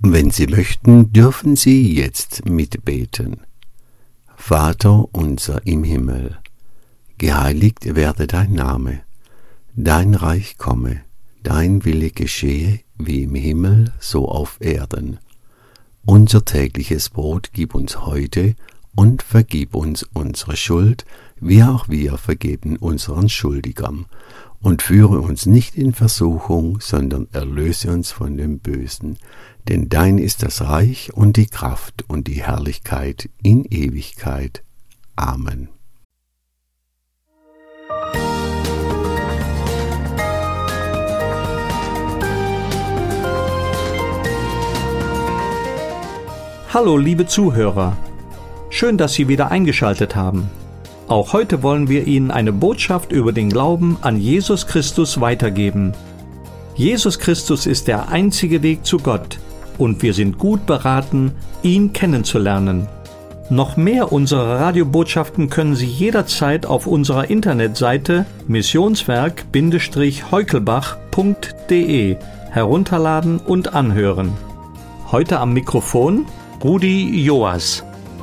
Wenn Sie möchten, dürfen Sie jetzt mitbeten. Vater unser im Himmel, geheiligt werde dein Name, dein Reich komme, dein Wille geschehe, wie im Himmel, so auf Erden. Unser tägliches Brot gib uns heute und vergib uns unsere Schuld, wie auch wir vergeben unseren Schuldigern. Und führe uns nicht in Versuchung, sondern erlöse uns von dem Bösen. Denn dein ist das Reich und die Kraft und die Herrlichkeit in Ewigkeit. Amen. Hallo liebe Zuhörer, schön, dass Sie wieder eingeschaltet haben. Auch heute wollen wir Ihnen eine Botschaft über den Glauben an Jesus Christus weitergeben. Jesus Christus ist der einzige Weg zu Gott und wir sind gut beraten, ihn kennenzulernen. Noch mehr unserer Radiobotschaften können Sie jederzeit auf unserer Internetseite missionswerk-heukelbach.de herunterladen und anhören. Heute am Mikrofon Rudi Joas.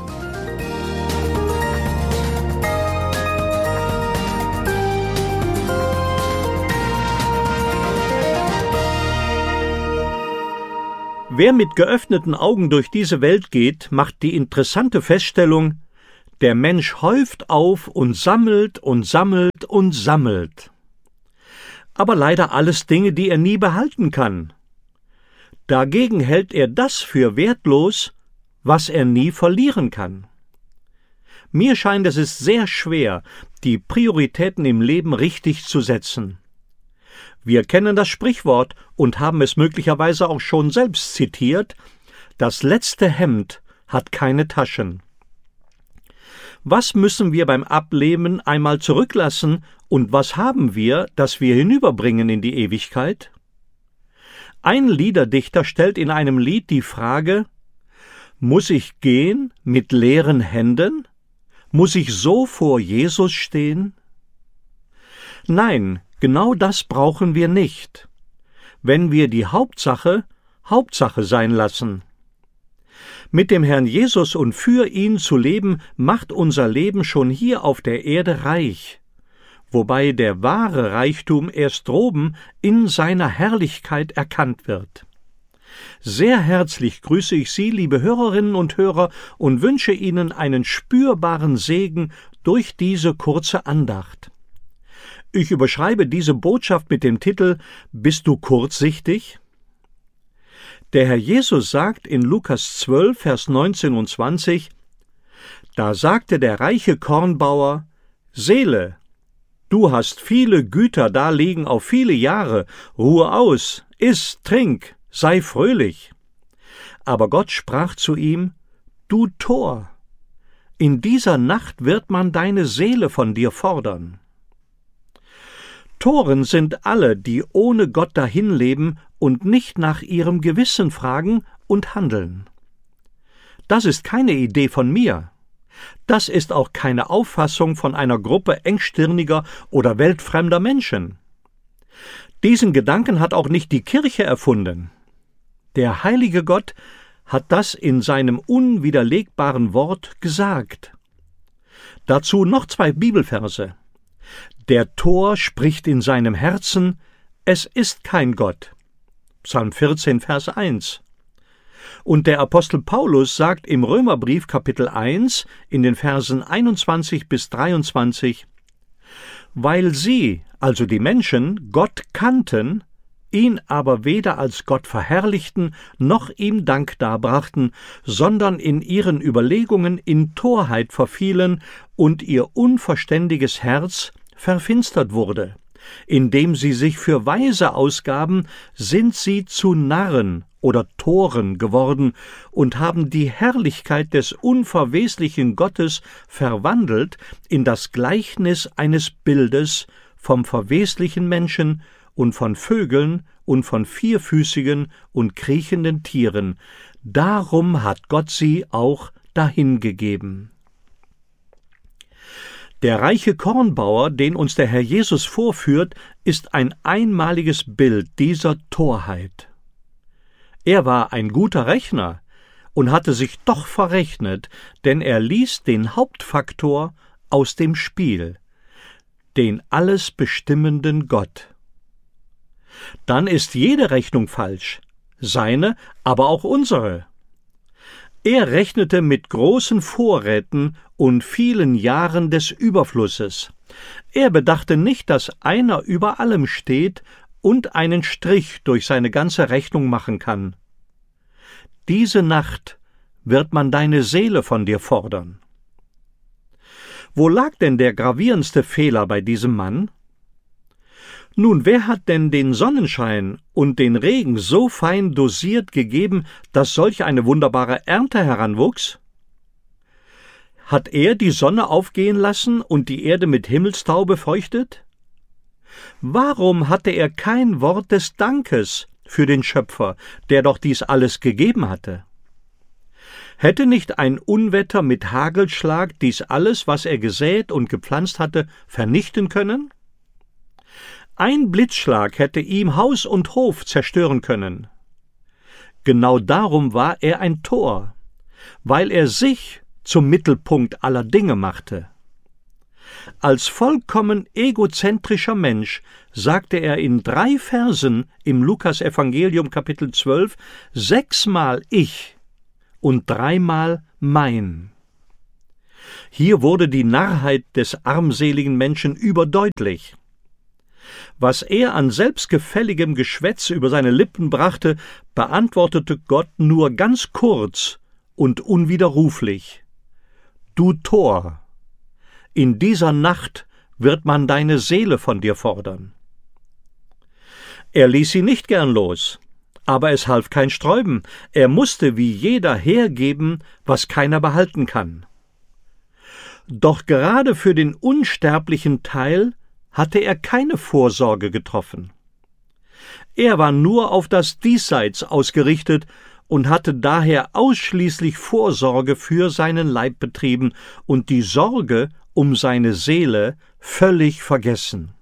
Wer mit geöffneten Augen durch diese Welt geht, macht die interessante Feststellung: Der Mensch häuft auf und sammelt und sammelt und sammelt. Aber leider alles Dinge, die er nie behalten kann. Dagegen hält er das für wertlos, was er nie verlieren kann. Mir scheint, es ist sehr schwer, die Prioritäten im Leben richtig zu setzen. Wir kennen das Sprichwort und haben es möglicherweise auch schon selbst zitiert: Das letzte Hemd hat keine Taschen. Was müssen wir beim Ableben einmal zurücklassen und was haben wir, das wir hinüberbringen in die Ewigkeit? Ein Liederdichter stellt in einem Lied die Frage: Muss ich gehen mit leeren Händen? Muss ich so vor Jesus stehen? Nein, genau das brauchen wir nicht, wenn wir die Hauptsache Hauptsache sein lassen. Mit dem Herrn Jesus und für ihn zu leben, macht unser Leben schon hier auf der Erde reich, wobei der wahre Reichtum erst droben in seiner Herrlichkeit erkannt wird. Sehr herzlich grüße ich Sie, liebe Hörerinnen und Hörer, und wünsche Ihnen einen spürbaren Segen durch diese kurze Andacht. Ich überschreibe diese Botschaft mit dem Titel: Bist du kurzsichtig? Der Herr Jesus sagt in Lukas 12, Vers 19 und 20: Da sagte der reiche Kornbauer: Seele, du hast viele Güter da liegen auf viele Jahre, ruhe aus, iss, trink, sei fröhlich. Aber Gott sprach zu ihm: Du Tor, in dieser Nacht wird man deine Seele von dir fordern. Toren sind alle, die ohne Gott dahinleben und nicht nach ihrem Gewissen fragen und handeln. Das ist keine Idee von mir. Das ist auch keine Auffassung von einer Gruppe engstirniger oder weltfremder Menschen. Diesen Gedanken hat auch nicht die Kirche erfunden. Der heilige Gott hat das in seinem unwiderlegbaren Wort gesagt. Dazu noch 2 Bibelverse. Der Tor spricht in seinem Herzen: Es ist kein Gott. Psalm 14, Vers 1. Und der Apostel Paulus sagt im Römerbrief Kapitel 1 in den Versen 21 bis 23: Weil sie, also die Menschen, Gott kannten, ihn aber weder als Gott verherrlichten, noch ihm Dank darbrachten, sondern in ihren Überlegungen in Torheit verfielen und ihr unverständiges Herz verfinstert wurde. Indem sie sich für Weise ausgaben, sind sie zu Narren oder Toren geworden und haben die Herrlichkeit des unverweslichen Gottes verwandelt in das Gleichnis eines Bildes vom verweslichen Menschen und von Vögeln und von vierfüßigen und kriechenden Tieren. Darum hat Gott sie auch dahingegeben. Der reiche Kornbauer, den uns der Herr Jesus vorführt, ist ein einmaliges Bild dieser Torheit. Er war ein guter Rechner und hatte sich doch verrechnet, denn er ließ den Hauptfaktor aus dem Spiel, den alles bestimmenden Gott. Dann ist jede Rechnung falsch, seine, aber auch unsere. Er rechnete mit großen Vorräten und vielen Jahren des Überflusses. Er bedachte nicht, dass einer über allem steht und einen Strich durch seine ganze Rechnung machen kann. Diese Nacht wird man deine Seele von dir fordern. Wo lag denn der gravierendste Fehler bei diesem Mann? Nun, wer hat denn den Sonnenschein und den Regen so fein dosiert gegeben, dass solch eine wunderbare Ernte heranwuchs? Hat er die Sonne aufgehen lassen und die Erde mit Himmelstau befeuchtet? Warum hatte er kein Wort des Dankes für den Schöpfer, der doch dies alles gegeben hatte? Hätte nicht ein Unwetter mit Hagelschlag dies alles, was er gesät und gepflanzt hatte, vernichten können? Ein Blitzschlag hätte ihm Haus und Hof zerstören können. Genau darum war er ein Tor, weil er sich zum Mittelpunkt aller Dinge machte. Als vollkommen egozentrischer Mensch sagte er in 3 Versen im Lukas-Evangelium Kapitel 12 6-mal ich und 3-mal mein. Hier wurde die Narrheit des armseligen Menschen überdeutlich. Was er an selbstgefälligem Geschwätz über seine Lippen brachte, beantwortete Gott nur ganz kurz und unwiderruflich: Du Tor, in dieser Nacht wird man deine Seele von dir fordern. Er ließ sie nicht gern los, aber es half kein Sträuben, er musste wie jeder hergeben, was keiner behalten kann. Doch gerade für den unsterblichen Teil hatte er keine Vorsorge getroffen. Er war nur auf das Diesseits ausgerichtet und hatte daher ausschließlich Vorsorge für seinen Leib betrieben und die Sorge um seine Seele völlig vergessen.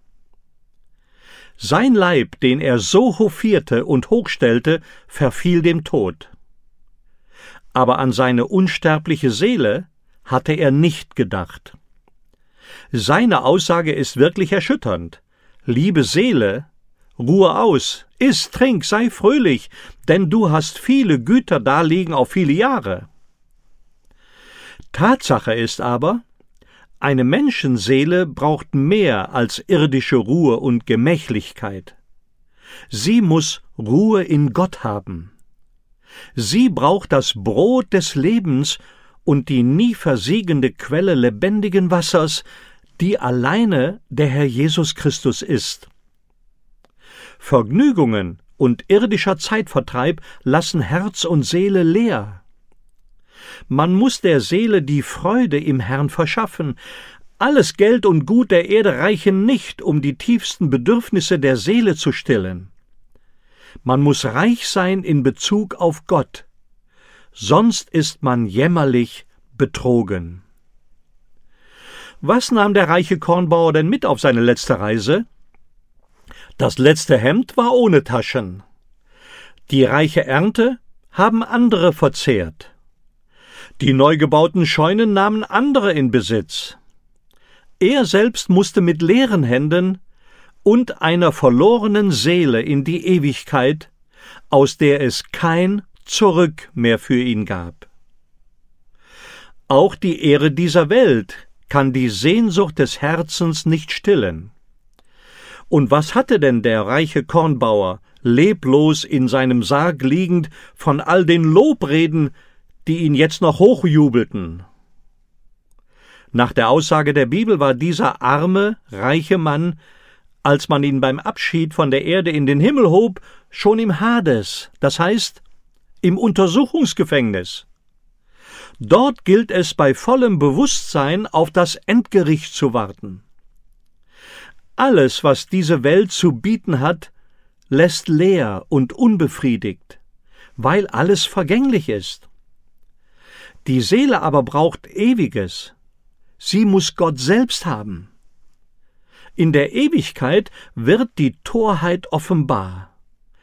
Sein Leib, den er so hofierte und hochstellte, verfiel dem Tod. Aber an seine unsterbliche Seele hatte er nicht gedacht. Seine Aussage ist wirklich erschütternd. Liebe Seele, ruhe aus, iss, trink, sei fröhlich, denn du hast viele Güter daliegen auf viele Jahre. Tatsache ist aber, eine Menschenseele braucht mehr als irdische Ruhe und Gemächlichkeit. Sie muss Ruhe in Gott haben. Sie braucht das Brot des Lebens und die nie versiegende Quelle lebendigen Wassers, die alleine der Herr Jesus Christus ist. Vergnügungen und irdischer Zeitvertreib lassen Herz und Seele leer. Man muss der Seele die Freude im Herrn verschaffen. Alles Geld und Gut der Erde reichen nicht, um die tiefsten Bedürfnisse der Seele zu stillen. Man muss reich sein in Bezug auf Gott, sonst ist man jämmerlich betrogen. Was nahm der reiche Kornbauer denn mit auf seine letzte Reise? Das letzte Hemd war ohne Taschen. Die reiche Ernte haben andere verzehrt. Die neu gebauten Scheunen nahmen andere in Besitz. Er selbst musste mit leeren Händen und einer verlorenen Seele in die Ewigkeit, aus der es kein Zurück mehr für ihn gab. Auch die Ehre dieser Welt kann die Sehnsucht des Herzens nicht stillen. Und was hatte denn der reiche Kornbauer, leblos in seinem Sarg liegend, von all den Lobreden, die ihn jetzt noch hochjubelten? Nach der Aussage der Bibel war dieser arme, reiche Mann, als man ihn beim Abschied von der Erde in den Himmel hob, schon im Hades, das heißt im Untersuchungsgefängnis. Dort gilt es bei vollem Bewusstsein auf das Endgericht zu warten. Alles, was diese Welt zu bieten hat, lässt leer und unbefriedigt, weil alles vergänglich ist. Die Seele aber braucht Ewiges. Sie muss Gott selbst haben. In der Ewigkeit wird die Torheit offenbar.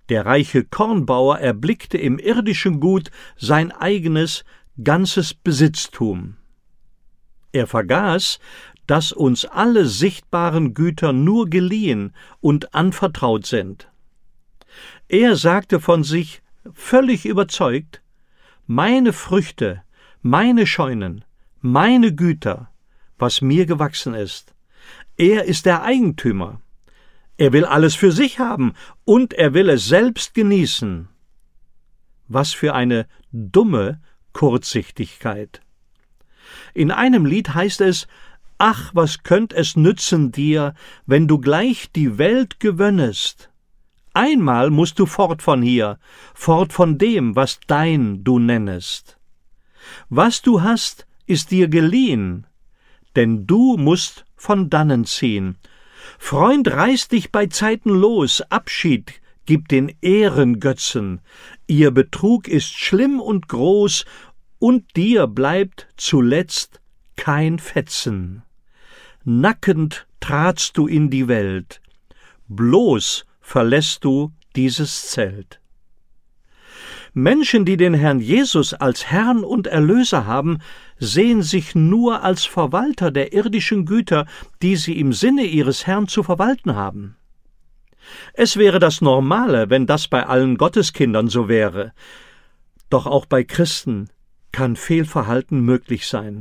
Der reiche Kornbauer erblickte im irdischen Gut sein eigenes, ganzes Besitztum. Er vergaß, dass uns alle sichtbaren Güter nur geliehen und anvertraut sind. Er sagte von sich, völlig überzeugt: Meine Früchte, meine Scheunen, meine Güter, was mir gewachsen ist. Er ist der Eigentümer. Er will alles für sich haben und er will es selbst genießen. Was für eine dumme Kurzsichtigkeit. In einem Lied heißt es: Ach, was könnt es nützen dir, wenn du gleich die Welt gewönnest? Einmal musst du fort von hier, fort von dem, was dein du nennest. Was du hast, ist dir geliehen, denn du musst von dannen ziehen. Freund, reiß dich bei Zeiten los, Abschied gib den Ehrengötzen. Ihr Betrug ist schlimm und groß, und dir bleibt zuletzt kein Fetzen. Nackend tratst du in die Welt, bloß verlässt du dieses Zelt. Menschen, die den Herrn Jesus als Herrn und Erlöser haben, sehen sich nur als Verwalter der irdischen Güter, die sie im Sinne ihres Herrn zu verwalten haben. Es wäre das Normale, wenn das bei allen Gotteskindern so wäre. Doch auch bei Christen kann Fehlverhalten möglich sein.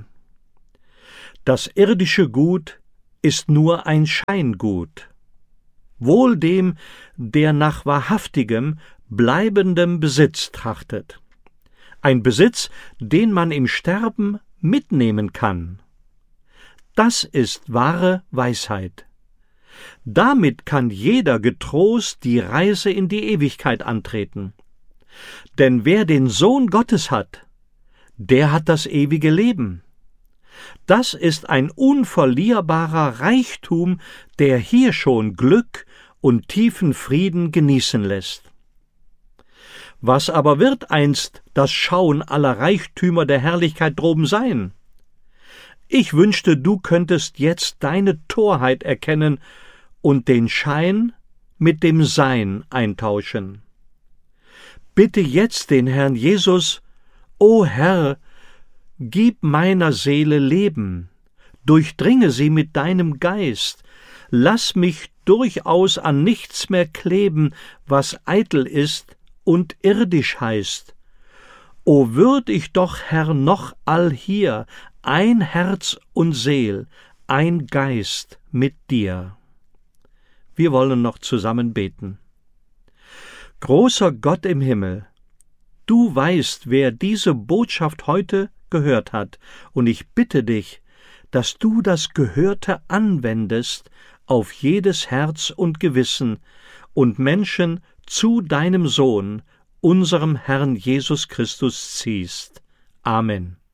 Das irdische Gut ist nur ein Scheingut. Wohl dem, der nach wahrhaftigem, bleibendem Besitz trachtet. Ein Besitz, den man im Sterben mitnehmen kann. Das ist wahre Weisheit. Damit kann jeder getrost die Reise in die Ewigkeit antreten. Denn wer den Sohn Gottes hat, der hat das ewige Leben. Das ist ein unverlierbarer Reichtum, der hier schon Glück und tiefen Frieden genießen lässt. Was aber wird einst das Schauen aller Reichtümer der Herrlichkeit droben sein? Ich wünschte, du könntest jetzt deine Torheit erkennen und den Schein mit dem Sein eintauschen. Bitte jetzt den Herrn Jesus: O Herr, gib meiner Seele Leben, durchdringe sie mit deinem Geist, lass mich durchaus an nichts mehr kleben, was eitel ist und irdisch heißt. O würd ich doch, Herr, noch allhier ein Herz und Seel, ein Geist mit dir. Wir wollen noch zusammen beten. Großer Gott im Himmel, du weißt, wer diese Botschaft heute gehört hat, und ich bitte dich, dass du das Gehörte anwendest auf jedes Herz und Gewissen und Menschen zu deinem Sohn, unserem Herrn Jesus Christus, ziehst. Amen.